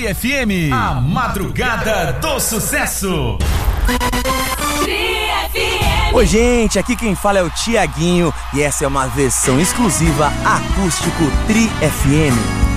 FM, a madrugada do sucesso. Oi gente, aqui quem fala é o Tiaguinho e essa é uma versão exclusiva acústico Tri FM.